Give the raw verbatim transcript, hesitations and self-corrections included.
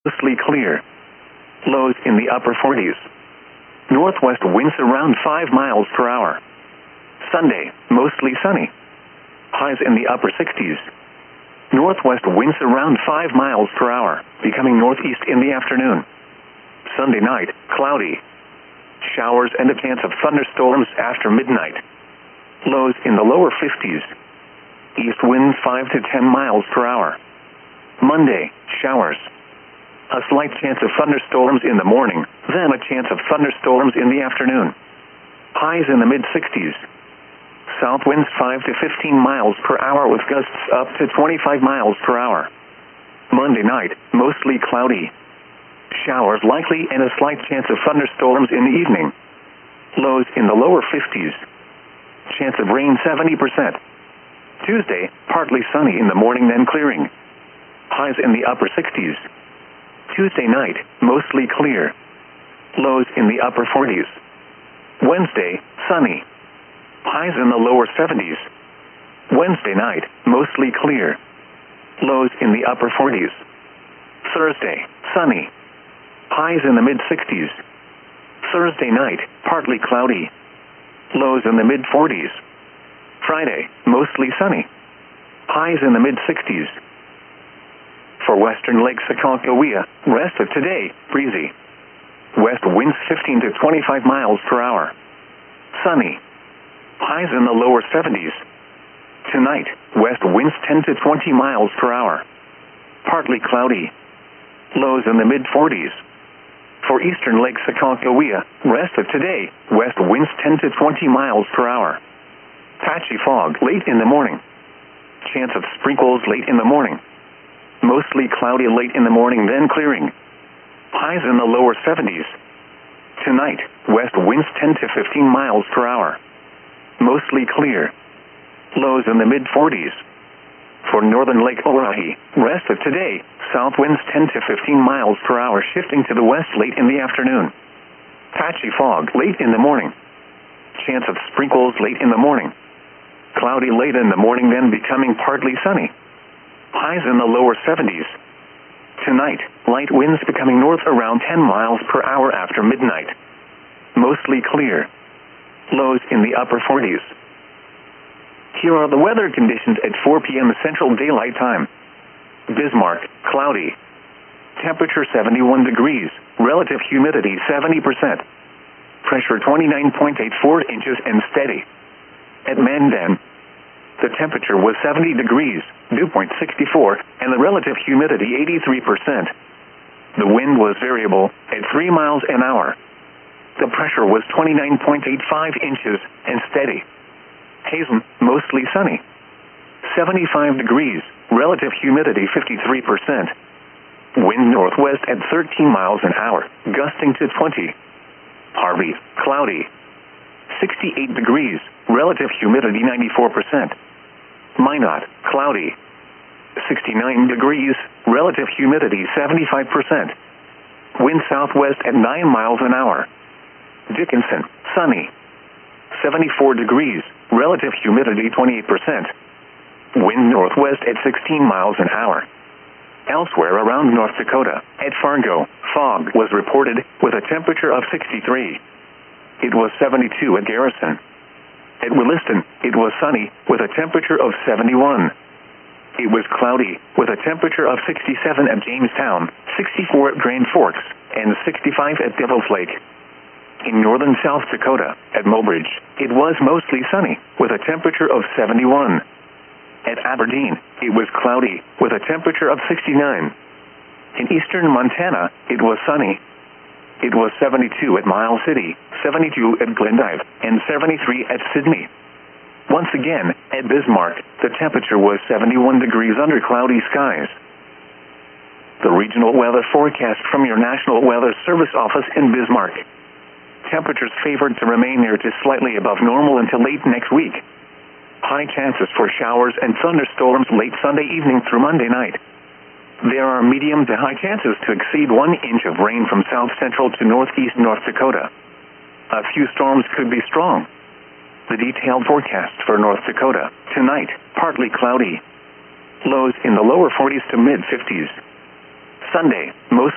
mostly clear. Lows in the upper forties. Northwest winds around five miles per hour. Sunday, mostly sunny. Highs in the upper sixties. Northwest winds around five miles per hour, becoming northeast in the afternoon. Sunday night, cloudy. Showers and a chance of thunderstorms after midnight. Lows in the lower fifties. East winds five to ten miles per hour. Monday, showers. A slight chance of thunderstorms in the morning, then a chance of thunderstorms in the afternoon. Highs in the mid-sixties. South winds five to fifteen miles per hour with gusts up to twenty-five miles per hour. Monday night, mostly cloudy. Showers likely and a slight chance of thunderstorms in the evening. Lows in the lower fifties. Chance of rain seventy percent. Tuesday, partly sunny in the morning then clearing. Highs in the upper sixties. Tuesday night, mostly clear. Lows in the upper forties. Wednesday, sunny. Highs in the lower seventies. Wednesday night, mostly clear. Lows in the upper forties. Thursday, sunny. Highs in the mid-sixties. Thursday night, partly cloudy. Lows in the mid-forties. Friday, mostly sunny. Highs in the mid-sixties. For western Lake Aconcagua, rest of today, breezy. West winds fifteen to twenty-five miles per hour. Sunny. Highs in the lower seventies. Tonight, west winds ten to twenty miles per hour. Partly cloudy. Lows in the mid-forties. For eastern Lake Aconcagua, rest of today, west winds ten to twenty miles per hour. Patchy fog late in the morning. Chance of sprinkles late in the morning. Mostly cloudy late in the morning, then clearing. Highs in the lower seventies. Tonight, west winds ten to fifteen miles per hour. Mostly clear. Lows in the mid-forties. For northern Lake Oahe, rest of today, south winds ten to fifteen miles per hour shifting to the west late in the afternoon. Patchy fog late in the morning. Chance of sprinkles late in the morning. Cloudy late in the morning, then becoming partly sunny. Highs in the lower seventies. Tonight, light winds becoming north around ten miles per hour after midnight. Mostly clear. Lows in the upper forties. Here are the weather conditions at four p.m. Central Daylight Time. Bismarck, cloudy. Temperature seventy-one degrees, relative humidity seventy percent. Pressure twenty-nine point eight four inches and steady. At Mandan, the temperature was seventy degrees, dew point sixty-four, and the relative humidity eighty-three percent. The wind was variable, at three miles an hour. The pressure was twenty-nine point eight five inches and steady. Hazen, mostly sunny. seventy-five degrees, relative humidity fifty-three percent. Wind northwest at thirteen miles an hour, gusting to twenty. Harvey, cloudy. sixty-eight degrees, relative humidity ninety-four percent. Minot, cloudy. sixty-nine degrees, relative humidity seventy-five percent. Wind southwest at nine miles an hour. Dickinson, sunny. seventy-four degrees, relative humidity twenty-eight percent. Wind northwest at sixteen miles an hour. Elsewhere around North Dakota, at Fargo, fog was reported with a temperature of sixty-three. It was seventy-two at Garrison. At Williston, it was sunny with a temperature of seventy-one. It was cloudy with a temperature of sixty-seven at Jamestown, sixty-four at Grand Forks, and sixty-five at Devil's Lake. In northern South Dakota, at Mobridge, it was mostly sunny with a temperature of seventy-one. At Aberdeen, it was cloudy with a temperature of sixty-nine. In eastern Montana, it was sunny. It was seventy-two at Miles City, seventy-two at Glendive, and seventy-three at Sydney. Once again, at Bismarck, the temperature was seventy-one degrees under cloudy skies. The regional weather forecast from your National Weather Service office in Bismarck. Temperatures favored to remain near to slightly above normal until late next week. High chances for showers and thunderstorms late Sunday evening through Monday night. There are medium to high chances to exceed one inch of rain from south central to northeast North Dakota. A few storms could be strong. The detailed forecast for North Dakota. Tonight, partly cloudy. Lows in the lower forties to mid-fifties. Sunday,